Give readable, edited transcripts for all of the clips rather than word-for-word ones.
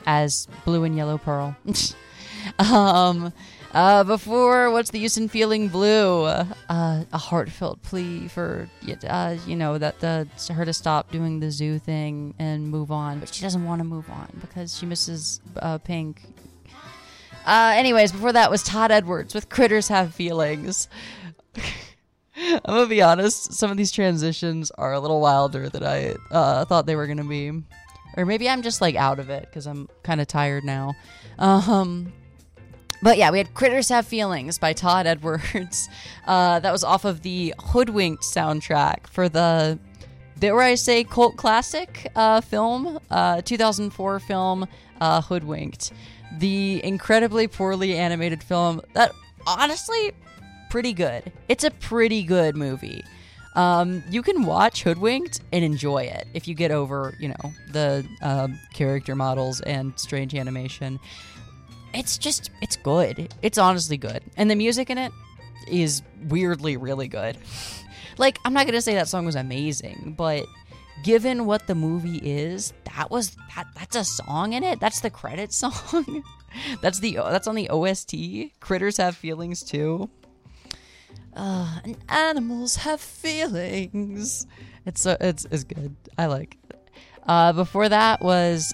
as Blue and Yellow Pearl. Before What's the Use in Feeling Blue, a heartfelt plea for her to stop doing the zoo thing and move on, but she doesn't want to move on because she misses Pink. Anyways, before that was Todd Edwards with Critters Have Feelings. I'm gonna be honest, some of these transitions are a little wilder than I thought they were gonna be. Or maybe I'm just like out of it because I'm kind of tired now. But yeah, we had Critters Have Feelings by Todd Edwards. That was off of the Hoodwinked soundtrack for the, dare I say, cult classic film, 2004 film, Hoodwinked. The incredibly poorly animated film that, honestly, pretty good. It's a pretty good movie. You can watch Hoodwinked and enjoy it if you get over, the character models and strange animation. It's good. It's honestly good. And the music in it is weirdly really good. Like, I'm not going to say that song was amazing, but given what the movie is, that's a song in it. That's the credit song. That's on the OST. Critters Have Feelings too. And animals have feelings. It's good. I like it. Before that was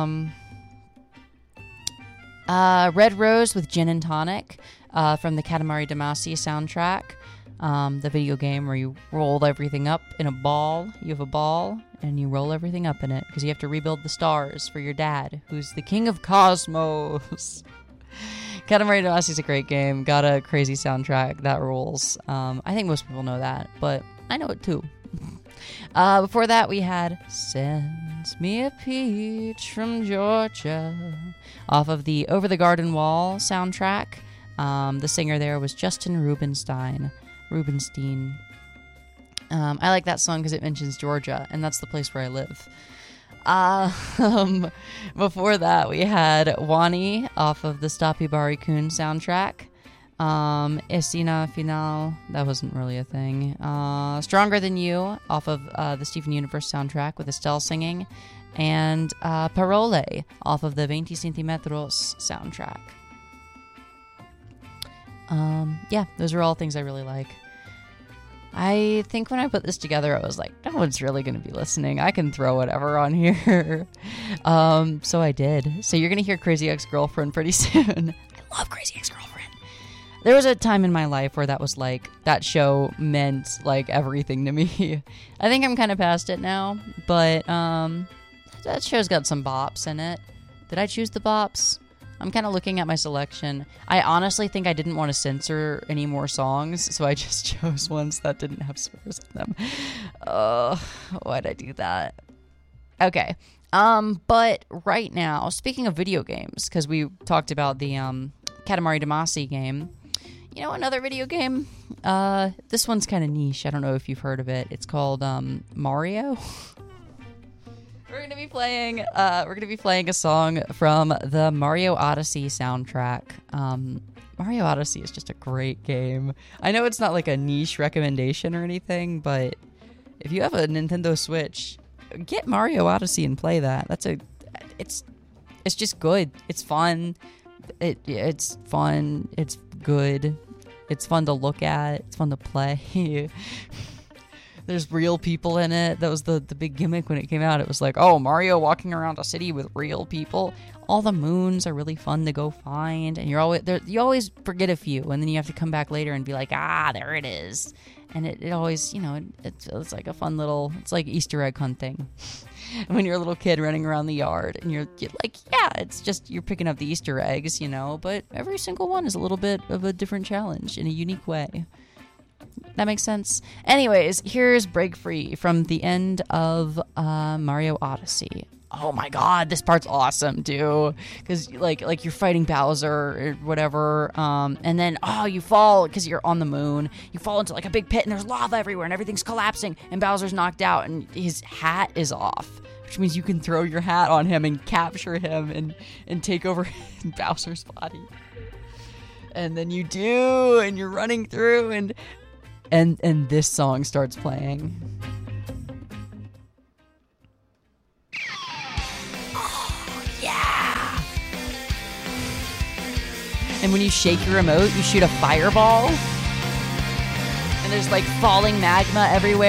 Red Rose with Gin and Tonic from the Katamari Damacy soundtrack. The video game where you roll everything up in a ball. You have a ball and you roll everything up in it because you have to rebuild the stars for your dad, who's the king of cosmos. Katamari Damacy is a great game. Got a crazy soundtrack. That rules. I think most people know that, but I know it too. Before that, we had Send Me a Peach from Georgia off of the Over the Garden Wall soundtrack. The singer there was Justin Rubinstein. I like that song because it mentions Georgia, and that's the place where I live. Before that, we had Wani off of the Stoppy Bari-kun soundtrack. Escena Final, that wasn't really a thing. Stronger Than You off of the Steven Universe soundtrack with Estelle singing. And Parole off of the 20 Centimetros soundtrack. Yeah, those are all things I really like. I think when I put this together, I was like, no one's really going to be listening. I can throw whatever on here. So I did. So you're going to hear Crazy Ex-Girlfriend pretty soon. I love Crazy Ex-Girlfriend. There was a time in my life where that was like, that show meant like everything to me. I think I'm kind of past it now, but that show's got some bops in it. Did I choose the bops? I'm kind of looking at my selection. I honestly think I didn't want to censor any more songs, so I just chose ones that didn't have swears in them. Why'd I do that? Okay. But right now, speaking of video games, because we talked about the Katamari Damacy game, you know another video game? This one's kind of niche. I don't know if you've heard of it. It's called Mario. We're gonna be playing a song from the Mario Odyssey soundtrack. Mario Odyssey is just a great game. I know it's not like a niche recommendation or anything, but if you have a Nintendo Switch, get Mario Odyssey and play that. It's just good. It's fun. It's fun. It's good. It's fun to look at. It's fun to play. There's real people in it. That was the big gimmick when it came out. It was like, oh, Mario walking around a city with real people. All the moons are really fun to go find, and you always forget a few, and then you have to come back later and be like, there it is. And it always, it's like a fun little, it's like Easter egg hunting. When you're a little kid running around the yard, and you're like, it's just, you're picking up the Easter eggs, but every single one is a little bit of a different challenge in a unique way. That makes sense. Anyways, here's Break Free from the end of Mario Odyssey. Oh my god, this part's awesome, too. Because, like you're fighting Bowser or whatever, and then, you fall because you're on the moon. You fall into, like, a big pit, and there's lava everywhere, and everything's collapsing, and Bowser's knocked out, and his hat is off. Which means you can throw your hat on him and capture him and take over Bowser's body. And then you do, and you're running through, and this song starts playing. Oh, yeah! And when you shake your remote, you shoot a fireball. And there's like falling magma everywhere.